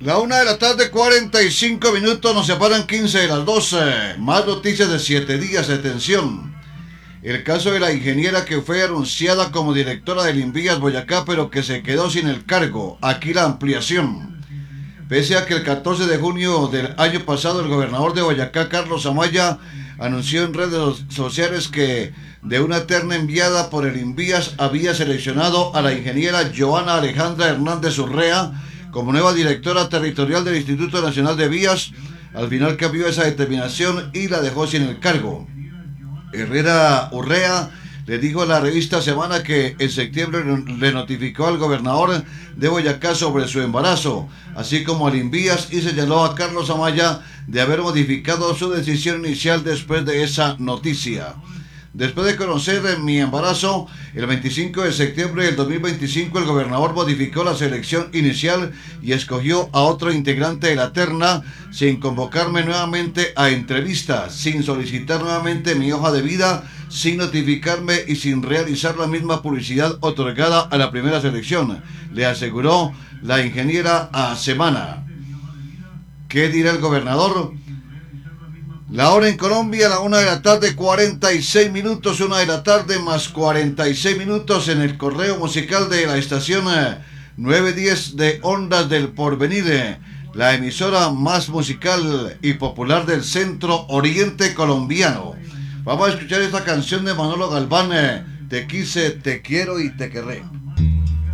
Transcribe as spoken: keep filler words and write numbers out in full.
La una de la tarde, cuarenta y cinco minutos, nos separan quince de las doce. Más noticias de siete días de tensión. El caso de la ingeniera que fue anunciada como directora del Invías Boyacá, pero que se quedó sin el cargo. Aquí la ampliación. Pese a que el catorce de junio del año pasado el gobernador de Boyacá, Carlos Amaya, anunció en redes sociales que de una terna enviada por el Invías había seleccionado a la ingeniera Joana Alejandra Hernández Urrea como nueva directora territorial del Instituto Nacional de Vías, al final cambió esa determinación y la dejó sin el cargo. Herrera Urrea le dijo a la revista Semana que en septiembre le notificó al gobernador de Boyacá sobre su embarazo, así como al Invías, y señaló a Carlos Amaya de haber modificado su decisión inicial después de esa noticia. Después de conocer mi embarazo, el veinticinco de septiembre del dos mil veinticinco, el gobernador modificó la selección inicial y escogió a otro integrante de la terna sin convocarme nuevamente a entrevista, sin solicitar nuevamente mi hoja de vida, sin notificarme y sin realizar la misma publicidad otorgada a la primera selección, le aseguró la ingeniera a Semana. ¿Qué dirá el gobernador? La hora en Colombia, la una de la tarde, cuarenta y seis minutos, una de la tarde más cuarenta y seis minutos en el correo musical de la estación novecientos diez de Ondas del Porvenir, la emisora más musical y popular del centro oriente colombiano. Vamos a escuchar esta canción de Manolo Galván, Te quise, te quiero y te querré.